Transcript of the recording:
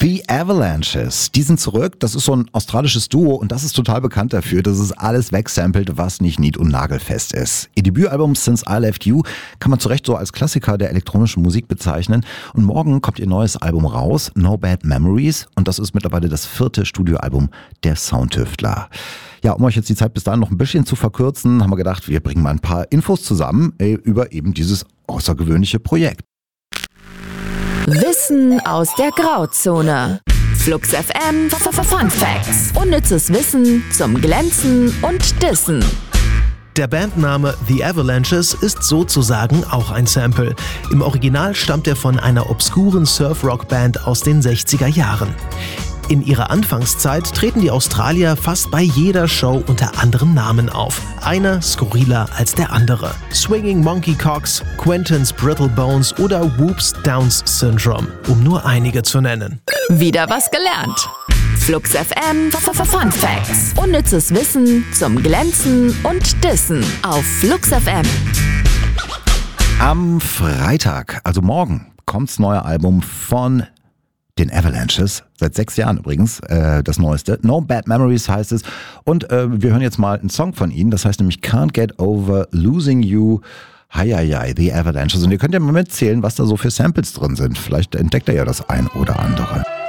The Avalanches, die sind zurück. Das ist so ein australisches Duo und das ist total bekannt dafür, dass es alles wegsampelt, was nicht nied- und nagelfest ist. Ihr Debütalbum Since I Left You kann man zu Recht so als Klassiker der elektronischen Musik bezeichnen. Und morgen kommt ihr neues Album raus, No Bad Memories. Und das ist mittlerweile das 4. Studioalbum der Soundtüftler. Ja, um euch jetzt die Zeit bis dahin noch ein bisschen zu verkürzen, haben wir gedacht, wir bringen mal ein paar Infos zusammen über eben dieses außergewöhnliche Projekt. Wissen aus der Grauzone. Flux FM Fun Facts. Unnützes Wissen zum Glänzen und Dissen. Der Bandname The Avalanches ist sozusagen auch ein Sample. Im Original stammt er von einer obskuren Surf-Rock-Band aus den 60er Jahren. In ihrer Anfangszeit treten die Australier fast bei jeder Show unter anderem Namen auf. Einer skurriler als der andere. Swinging Monkey Cocks, Quentin's Brittle Bones oder Whoops Downs Syndrome, um nur einige zu nennen. Wieder was gelernt. Flux FM Fun Facts. Unnützes Wissen zum Glänzen und Dissen auf Flux FM. Am Freitag, also morgen, kommt's neue Album von den Avalanches, seit 6 Jahren übrigens, das neueste. No Bad Memories heißt es. Und wir hören jetzt mal einen Song von ihnen, das heißt nämlich Can't Get Over Losing You. Hi, The Avalanches. Und ihr könnt ja mal mitzählen, was da so für Samples drin sind. Vielleicht entdeckt ihr ja das ein oder andere.